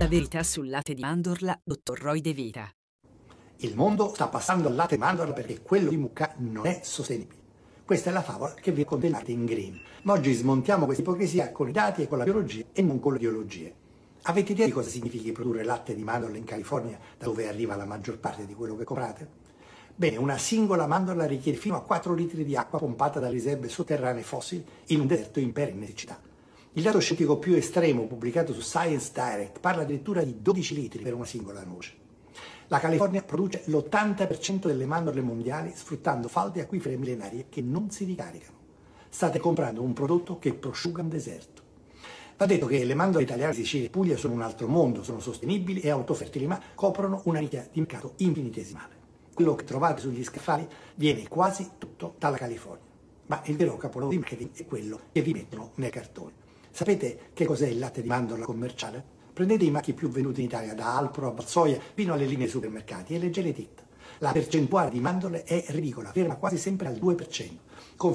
La verità sul latte di mandorla, dottor Roy De Vita. Il mondo sta passando al latte di mandorla perché quello di mucca non è sostenibile. Questa è la favola che vi raccontate in Green. Ma oggi smontiamo questa ipocrisia con i dati e con la biologia e non con le ideologie. Avete idea di cosa significhi produrre latte di mandorla in California, da dove arriva la maggior parte di quello che comprate? Bene, una singola mandorla richiede fino a 4 litri di acqua pompata dalle riserve sotterranee fossili in un deserto in perenne siccità. Il dato scientifico più estremo pubblicato su Science Direct parla addirittura di 12 litri per una singola noce. La California produce l'80% delle mandorle mondiali sfruttando falde acquifere millenarie che non si ricaricano. State comprando un prodotto che prosciuga un deserto. Va detto che le mandorle italiane, Sicilia e Puglia sono un altro mondo, sono sostenibili e autofertili, ma coprono una nicchia di mercato infinitesimale. Quello che trovate sugli scaffali viene quasi tutto dalla California, ma il vero capolavoro di marketing è quello che vi mettono nei cartoni. Sapete che cos'è il latte di mandorla commerciale? Prendete i marchi più venduti in Italia, da Alpro a Valsoia fino alle linee supermercati, e leggete l'etichetta. La percentuale di mandorle è ridicola, ferma quasi sempre al 2%.